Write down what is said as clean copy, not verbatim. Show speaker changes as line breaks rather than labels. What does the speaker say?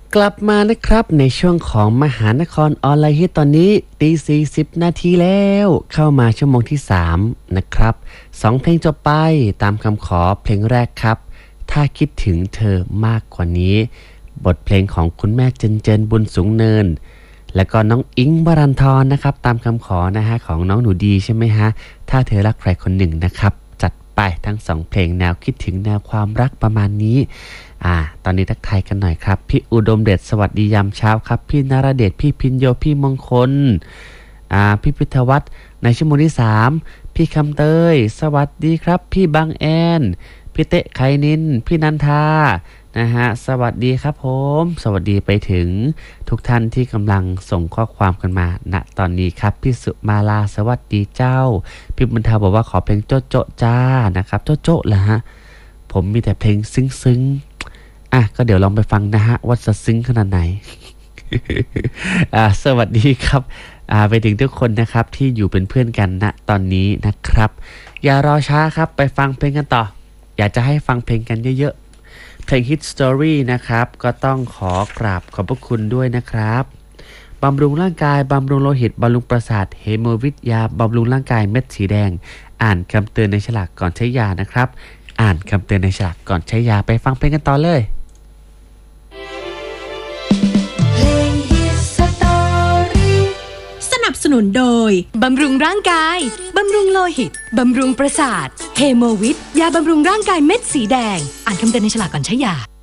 กลับมานะครับในช่วงของมหานครออนไลน์ฮิตตอนนี้ตี 40 นาทีแล้วเข้ามาชั่วโมงที่3นะครับ2เพลงจบไปตามคำขอเพลงแรกครับถ้าคิดถึงเธอมากกว่านี้บทเพลงของคุณแม่เจนเจนบุญสูงเนินแล้วก็น้องอิงค์วรันธรนะครับตามคำขอนะฮะของน้องหนูดีใช่ไหมฮะถ้าเธอรักใครคนหนึ่งนะครับจัดไปทั้ง2เพลงแนวคิดถึงแนวความรักประมาณนี้ตอนนี้ทักทายกันหน่อยครับพี่อุดมเดชสวัสดียามเช้าครับพี่นรเดชพี่พินโยพี่มงคลพี่พิทวัฒน์ในชั่วโมงที่3พี่คำเตยสวัสดีครับพี่บางแอนพี่เตะไคนินพี่นันทานะฮะสวัสดีครับผมสวัสดีไปถึงทุกท่านที่กำลังส่งข้อความกันมาณตอนนี้ครับพี่สุมาลาสวัสดีเจ้าพี่บุญธาบอกว่าขอเพลงโจ๊ะโจ๊ะจ้านะครับโจ๊ะโจ๊ะเหรอฮะผมมีแต่เพลงซึ้งก็เดี๋ยวลองไปฟังนะฮะว่าจะซึ้งขนาดไหน สวัสดีครับไปถึงทุกคนนะครับที่อยู่เป็นเพื่อนกันณตอนนี้นะครับอย่ารอช้าครับไปฟังเพลงกันต่ออยากจะให้ฟังเพลงกันเยอะๆเพลง Hit Story นะครับก็ต้องขอกราบขอบพระคุณด้วยนะครับบำรุงร่างกายบำรุงโลหิตบำรุงประสาทเฮโมวิทยาบำรุงร่างกายเม็ดสีแดงอ่านคำเตือนในฉลากก่อนใช้ยานะครับอ่านคำเตือนในฉลากก่อนใช้ยาไปฟังเพลงกันต่อเลย
สนับสนุนโดยบำรุงร่างกายบำรุงโลหิตบำรุงประสาทเฮโมวิทยาบำรุงร่างกายเม็ดสีแดงอ่านคำเตือนในฉลากก่อนใช้ยา